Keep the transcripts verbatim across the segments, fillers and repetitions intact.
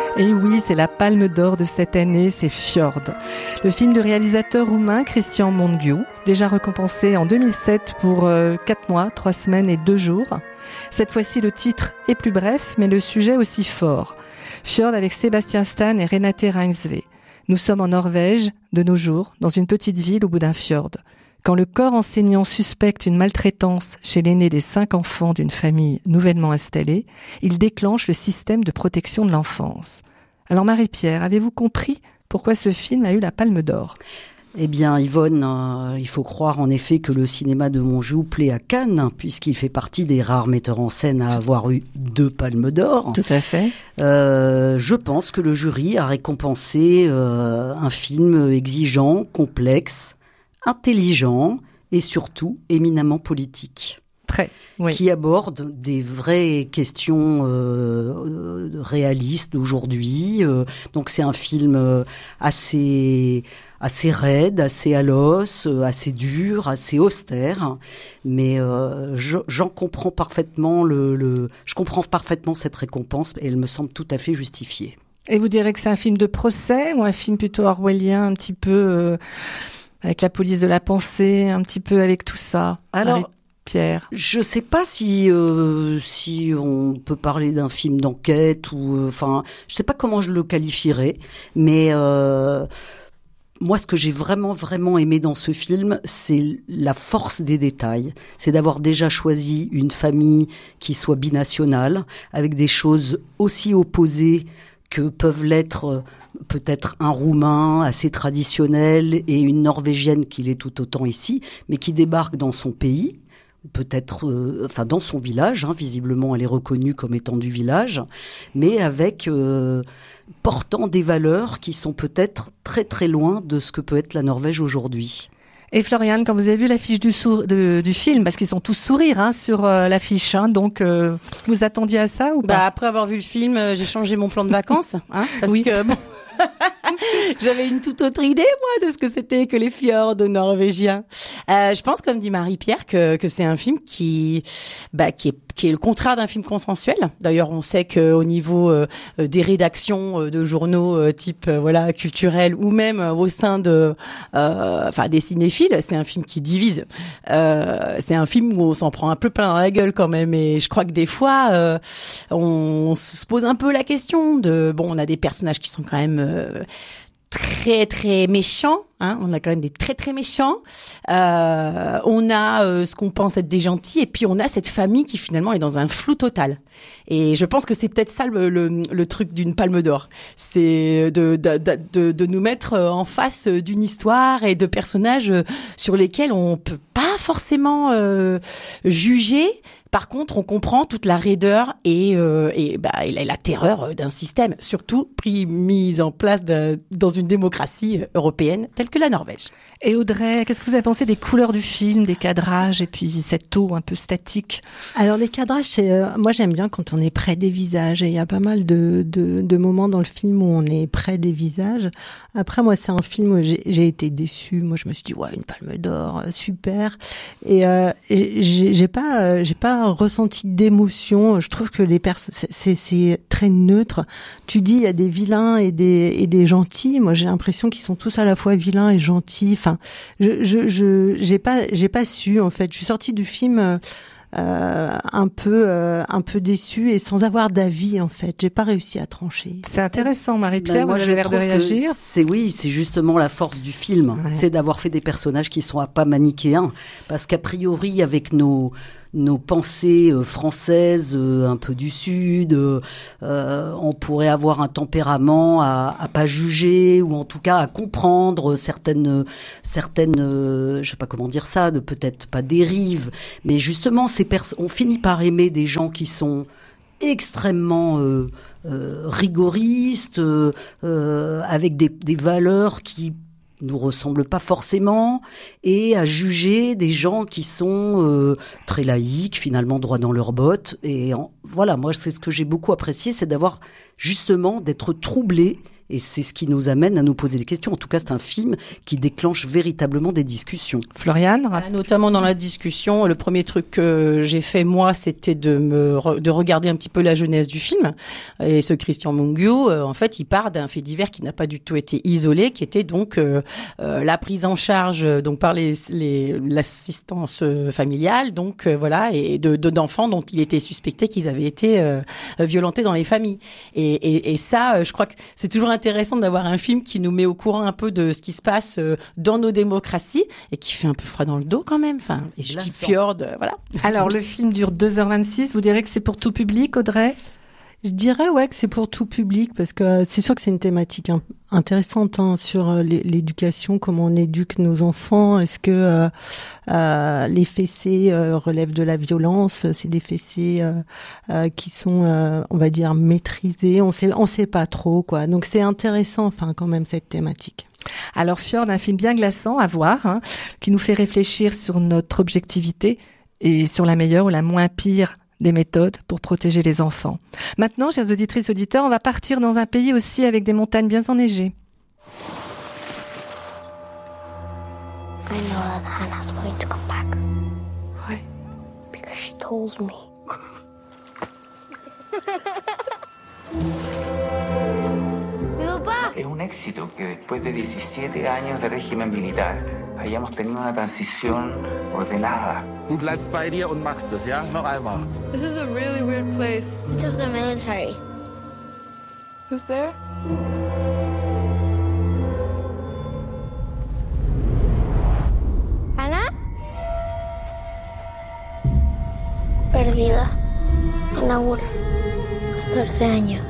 Et oui, c'est la palme d'or de cette année, c'est Fjord. Le film du réalisateur roumain Cristian Mungiu, déjà récompensé en deux mille sept pour euh, quatre mois, trois semaines et deux jours. Cette fois-ci, le titre est plus bref, mais le sujet aussi fort. Fjord avec Sébastien Stan et Renate Reinsve. Nous sommes en Norvège, de nos jours, dans une petite ville au bout d'un fjord. Quand le corps enseignant suspecte une maltraitance chez l'aîné des cinq enfants d'une famille nouvellement installée, il déclenche le système de protection de l'enfance. Alors Marie-Pierre, avez-vous compris pourquoi ce film a eu la Palme d'Or ? Eh bien, Yvonne, euh, il faut croire en effet que le cinéma de Mungiu plaît à Cannes, puisqu'il fait partie des rares metteurs en scène à avoir eu deux palmes d'or. Tout à fait. Euh, je pense que le jury a récompensé euh, un film exigeant, complexe, intelligent et surtout éminemment politique. Très, oui. Qui aborde des vraies questions euh, réalistes d'aujourd'hui. Euh, donc c'est un film euh, assez... assez raide, assez à l'os, assez dur, assez austère, mais euh, je, j'en comprends parfaitement le, le, je comprends parfaitement cette récompense et elle me semble tout à fait justifiée. Et vous direz que c'est un film de procès ou un film plutôt orwellien, un petit peu euh, avec la police de la pensée, un petit peu avec tout ça? Alors, Pierre, je sais pas si euh, si on peut parler d'un film d'enquête ou enfin, euh, je sais pas comment je le qualifierais, mais euh, moi, ce que j'ai vraiment, vraiment aimé dans ce film, c'est la force des détails. C'est d'avoir déjà choisi une famille qui soit binationale, avec des choses aussi opposées que peuvent l'être peut-être un Roumain assez traditionnel et une Norvégienne qui l'est tout autant ici, mais qui débarque dans son pays, peut-être, euh, enfin dans son village, hein, visiblement elle est reconnue comme étant du village, mais avec... Euh, portant des valeurs qui sont peut-être très très loin de ce que peut être la Norvège aujourd'hui. Et Floriane, quand vous avez vu l'affiche du, sour- de, du film, parce qu'ils sont tous sourires hein, sur euh, l'affiche, hein, donc euh, vous attendiez à ça ou pas? Bah après avoir vu le film, euh, j'ai changé mon plan de vacances, hein, parce oui. que bon, j'avais une toute autre idée moi de ce que c'était que les fjords norvégiens. Euh, je pense, comme dit Marie-Pierre, que que c'est un film qui, bah qui est qui est le contraire d'un film consensuel. D'ailleurs, on sait qu'au niveau euh, des rédactions euh, de journaux euh, type euh, voilà culturels ou même euh, au sein de, euh, enfin des cinéphiles, c'est un film qui divise. Euh, c'est un film où on s'en prend un peu plein dans la gueule quand même. Et je crois que des fois, euh, on, on se pose un peu la question de bon, on a des personnages qui sont quand même euh, très très méchants, hein, on a quand même des très très méchants, euh, on a euh, ce qu'on pense être des gentils et puis on a cette famille qui finalement est dans un flou total. Et je pense que c'est peut-être ça le, le, le truc d'une Palme d'Or, c'est de, de, de, de nous mettre en face d'une histoire et de personnages sur lesquels on peut pas forcément euh, juger. Par contre, on comprend toute la raideur et, euh, et, bah, et la, la terreur d'un système, surtout pris, mis en place de, dans une démocratie européenne telle que la Norvège. Et Audrey, qu'est-ce que vous avez pensé des couleurs du film, des cadrages et puis cette eau un peu statique? Alors les cadrages, c'est, euh, moi j'aime bien quand on est près des visages. Et il y a pas mal de, de, de moments dans le film où on est près des visages. Après, moi, c'est un film où j'ai, j'ai été déçue. Moi, je me suis dit, ouais, une Palme d'Or, super. Et, euh, et j'ai, j'ai pas, euh, j'ai pas ressenti d'émotion. Je trouve que les personnes, c'est, c'est, c'est très neutre. Tu dis, il y a des vilains et des, et des gentils. Moi, j'ai l'impression qu'ils sont tous à la fois vilains et gentils. Enfin, je, je, je, j'ai pas, j'ai pas su, en fait. Je suis sortie du film, euh, un peu, euh, un peu déçue et sans avoir d'avis, en fait. J'ai pas réussi à trancher. C'est intéressant, Marie-Pierre. Ben, moi, vous je avez l'air de trouve que réagir. C'est oui, c'est justement la force du film. Ouais. C'est d'avoir fait des personnages qui sont pas manichéens. Parce qu'a priori, avec nos, nos pensées euh, françaises, euh, un peu du Sud, euh, euh, on pourrait avoir un tempérament à, à pas juger ou en tout cas à comprendre certaines, certaines, euh, je sais pas comment dire ça, de peut-être pas dérives, mais justement, ces pers- on finit par aimer des gens qui sont extrêmement euh, euh, rigoristes, euh, euh, avec des, des valeurs qui nous ressemblent pas forcément, et à juger des gens qui sont euh, très laïques, finalement droits dans leurs bottes. Et en, voilà, moi c'est ce que j'ai beaucoup apprécié, c'est d'avoir justement d'être troublé Et c'est ce qui nous amène à nous poser des questions. En tout cas, c'est un film qui déclenche véritablement des discussions. Floriane, euh, notamment dans la discussion, le premier truc que j'ai fait moi, c'était de me re- de regarder un petit peu la jeunesse du film. Et ce Christian Mungiu, euh, en fait, il part d'un fait divers qui n'a pas du tout été isolé, qui était donc euh, euh, la prise en charge euh, donc par les, les l'assistance euh, familiale, donc euh, voilà, et de, de d'enfants dont il était suspecté qu'ils avaient été euh, violentés dans les familles. Et, et, et ça, euh, je crois que c'est toujours intéressant d'avoir un film qui nous met au courant un peu de ce qui se passe euh, dans nos démocraties et qui fait un peu froid dans le dos quand même. Enfin, et je dis Fjord, euh, voilà. Alors, le film dure deux heures vingt-six. Vous direz que c'est pour tout public, Audrey ? Je dirais ouais que c'est pour tout public parce que c'est sûr que c'est une thématique hein, intéressante hein, sur euh, l'éducation, comment on éduque nos enfants. Est-ce que euh, euh, les fessées euh, relèvent de la violence? C'est des fessées euh, euh, qui sont, euh, on va dire, maîtrisées. On sait, on sait pas trop quoi. Donc c'est intéressant, enfin quand même cette thématique. Alors Fjord, un film bien glaçant à voir, hein, qui nous fait réfléchir sur notre objectivité et sur la meilleure ou la moins pire des méthodes pour protéger les enfants. Maintenant, chers auditrices, auditeurs, on va partir dans un pays aussi avec des montagnes bien enneigées. I know that Hannah's going to come back. Why? Because she told me. Mi papá. Es un éxito que después de diecisiete años de régimen militar hayamos tenido una transición ordenada. Du bleibst bei dir und machst es, ja? Noch einmal. This is a really weird place. It's of the military. Who's there? ¿Hannah? Perdida. Hannah Wolf. catorce años.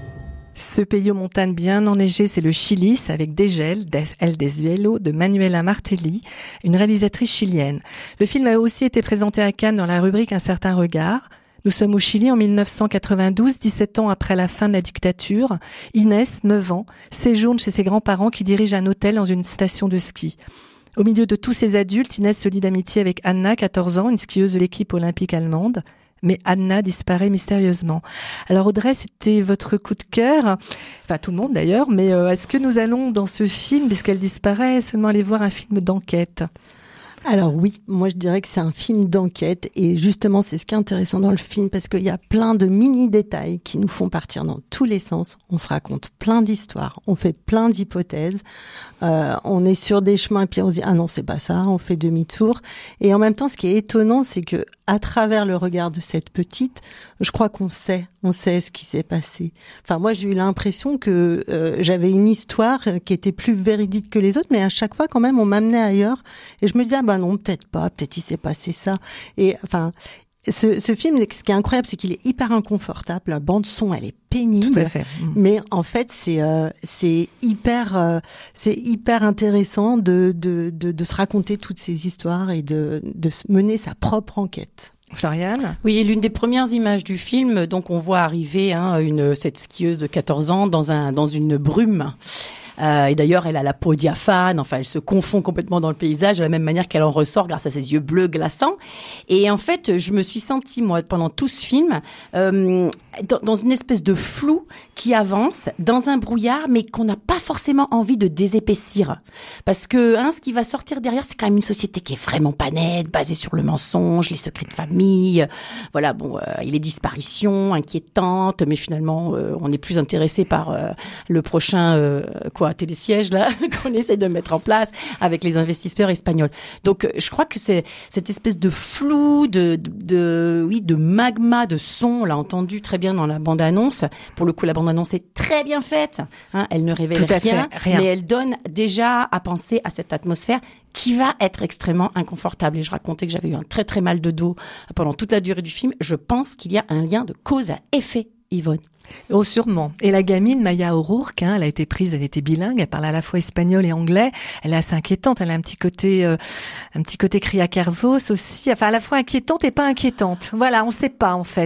Ce pays aux montagnes bien enneigées, c'est le Chili, c'est avec Dégel, Des El Deshielo, de Manuela Martelli, une réalisatrice chilienne. Le film a aussi été présenté à Cannes dans la rubrique Un certain regard. Nous sommes au Chili en mille neuf cent quatre-vingt-douze, dix-sept ans après la fin de la dictature. Inès, neuf ans, séjourne chez ses grands-parents qui dirigent un hôtel dans une station de ski. Au milieu de tous ces adultes, Inès se lie d'amitié avec Anna, quatorze ans, une skieuse de l'équipe olympique allemande. Mais Anna disparaît mystérieusement. Alors Audrey, c'était votre coup de cœur, enfin tout le monde d'ailleurs, mais euh, est-ce que nous allons dans ce film, puisqu'elle disparaît, seulement aller voir un film d'enquête ? Alors oui, moi je dirais que c'est un film d'enquête et justement c'est ce qui est intéressant dans le film parce qu'il y a plein de mini détails qui nous font partir dans tous les sens. On se raconte plein d'histoires, on fait plein d'hypothèses, euh, on est sur des chemins et puis on se dit ah non c'est pas ça, on fait demi-tour. Et en même temps ce qui est étonnant c'est que à travers le regard de cette petite, je crois qu'on sait, on sait ce qui s'est passé. Enfin moi j'ai eu l'impression que euh, j'avais une histoire qui était plus véridique que les autres, mais à chaque fois quand même on m'amenait ailleurs et je me disais ah bah non peut-être pas, peut-être il s'est passé ça. Et enfin ce, ce film, ce qui est incroyable, c'est qu'il est hyper inconfortable. La bande son, elle est pénible. Tout à fait. Mmh. Mais en fait, c'est euh, c'est hyper euh, c'est hyper intéressant de de de, de se raconter toutes ces histoires et de de mener sa propre enquête. Floriane ? Oui, l'une des premières images du film, donc on voit arriver hein, une cette skieuse de quatorze ans dans un dans une brume. Euh, et d'ailleurs, elle a la peau diaphane, enfin, elle se confond complètement dans le paysage de la même manière qu'elle en ressort grâce à ses yeux bleus glaçants. Et en fait, je me suis sentie, moi, pendant tout ce film, euh, dans, dans une espèce de flou qui avance, dans un brouillard, mais qu'on n'a pas forcément envie de désépaissir. Parce que, hein, ce qui va sortir derrière, c'est quand même une société qui est vraiment pas nette, basée sur le mensonge, les secrets de famille. Voilà, bon, euh, et les disparitions inquiétantes, mais finalement, euh, on est plus intéressé par euh, le prochain, euh, quoi, télésiège là qu'on essaie de mettre en place avec les investisseurs espagnols. Donc je crois que c'est cette espèce de flou, de, de, de oui, de magma de son, on l'a entendu très bien dans la bande-annonce. Pour le coup, la bande-annonce est très bien faite. Hein, elle ne révèle Tout à rien, fait, rien, mais elle donne déjà à penser à cette atmosphère qui va être extrêmement inconfortable. Et je racontais que j'avais eu un très très mal de dos pendant toute la durée du film. Je pense qu'il y a un lien de cause à effet, Yvonne. Oh, sûrement. Et la gamine, Maya O'Rourke, hein, elle a été prise, elle était bilingue, elle parle à la fois espagnol et anglais. Elle est assez inquiétante, elle a un petit côté, euh, un petit côté Cria Kervos aussi. Enfin, à la fois inquiétante et pas inquiétante. Voilà, on sait pas, en fait, hein.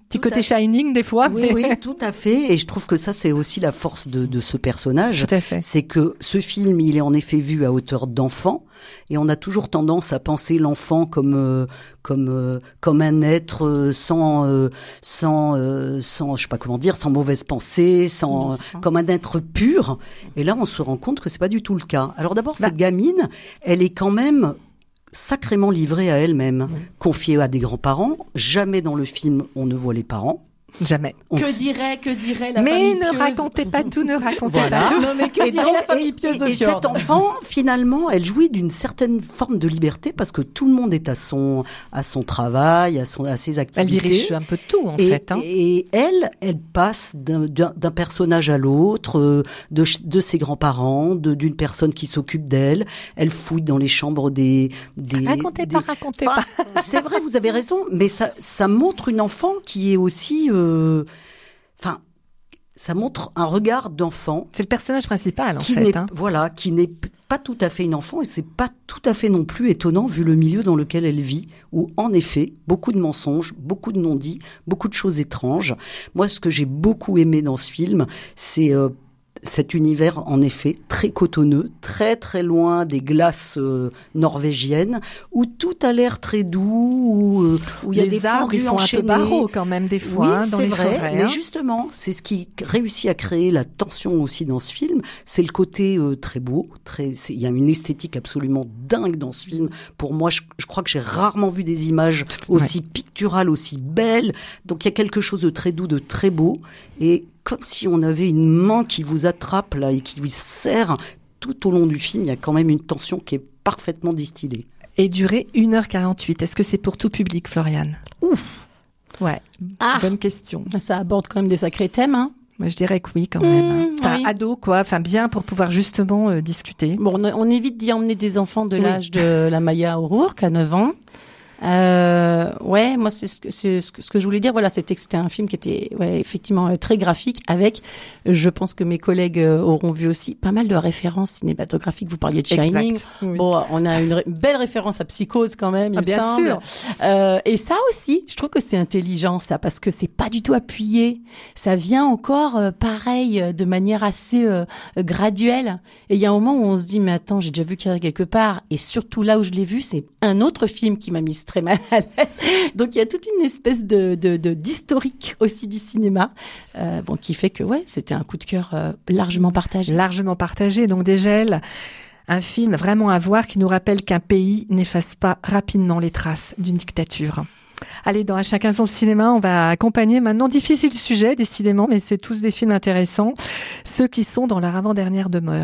Petit côté Shining des fois. Oui, mais... oui, tout à fait. Et je trouve que ça, c'est aussi la force de, de ce personnage. Tout à fait. C'est que ce film, il est en effet vu à hauteur d'enfant. Et on a toujours tendance à penser l'enfant comme euh, comme euh, comme un être euh, sans euh, sans euh, sans je sais pas comment dire, sans mauvaise pensée, sans Innocent. comme un être pur. Et là, on se rend compte que c'est pas du tout le cas. Alors d'abord, Bah. cette gamine, elle est quand même sacrément livrée à elle-même, confiée à des grands-parents. Jamais dans le film on ne voit les parents. Jamais. On Que s- dirait, que dirait la Mais famille ne pieuse. racontez pas tout, ne racontez Voilà. pas tout. Non mais que Et dirait donc, la famille et- pieuse de et, et Fjord. cet enfant, finalement, elle jouit d'une certaine forme de liberté parce que tout le monde est à son à son travail, à son à ses Elle activités. dirige un peu tout, en et, fait. Hein. et elle, elle passe d'un, d'un, d'un personnage à l'autre, euh, de, ch- de ses grands-parents, de, d'une personne qui s'occupe d'elle. Elle fouille dans les chambres des... des Racontez des- pas, racontez Enfin, pas. c'est vrai, vous avez raison, mais ça, ça montre une enfant qui est aussi... euh, Enfin, ça montre un regard d'enfant C'est le personnage principal, en qui fait. n'est Hein. voilà, qui n'est p- pas tout à fait une enfant et c'est pas tout à fait non plus étonnant vu le milieu dans lequel elle vit où en effet beaucoup de mensonges, beaucoup de non-dits, beaucoup de choses étranges. Moi, ce que j'ai beaucoup aimé dans ce film, c'est euh, cet univers en effet très cotonneux, très très loin des glaces euh, norvégiennes, où tout a l'air très doux, où, euh, où il y a Les des arbres, ils fondus font un peu enchaînés. barreau quand même, des fois, Oui, hein, dans c'est les vrai, forêts. mais hein. justement, c'est ce qui réussit à créer la tension aussi dans ce film. C'est le côté euh, très beau, très. c'est- Il y a une esthétique absolument dingue dans ce film. Pour moi, je, je crois que j'ai rarement vu des images aussi picturales, aussi belles. Donc il y a quelque chose de très doux, de très beau, et comme si on avait une main qui vous attrape là et qui vous serre tout au long du film. Il y a quand même une tension qui est parfaitement distillée. Et durer une heure quarante-huit. Est-ce que c'est pour tout public, Floriane? Ouf. Ouais, Ah. bonne question. Ça aborde quand même des sacrés thèmes. Hein. Moi, je dirais que oui, quand même. Mmh, Enfin, oui. ado, quoi. Enfin, bien pour pouvoir justement euh, discuter. Bon, on, on évite d'y emmener des enfants de Oui. l'âge de la Maya O'Rourke à neuf ans. Euh, ouais, moi c'est ce que, c'est ce que ce que je voulais dire. Voilà, c'était que c'était un film qui était ouais, effectivement euh, très graphique, avec, je pense que mes collègues euh, auront vu aussi pas mal de références cinématographiques. Vous parliez de Shining. Exact. Oui. Bon, on a une ré- belle référence à Psychose quand même, il Ah, me bien semble. sûr. Euh, et ça aussi, je trouve que c'est intelligent ça, parce que c'est pas du tout appuyé. Ça vient encore euh, pareil, euh, de manière assez euh, euh, graduelle. Et il y a un moment où on se dit, mais attends, j'ai déjà vu qu'il y a quelque part. Et surtout là où je l'ai vu, c'est un autre film qui m'a mise très mal à l'aise. Donc il y a toute une espèce de, de, de d'historique aussi du cinéma, euh, bon, qui fait que ouais, c'était un coup de cœur euh, largement partagé. Largement partagé. Donc, Dégel, un film vraiment à voir qui nous rappelle qu'un pays n'efface pas rapidement les traces d'une dictature. Allez, dans À chacun son cinéma, on va accompagner maintenant, difficile sujet décidément, mais c'est tous des films intéressants, ceux qui sont dans leur avant-dernière demeure.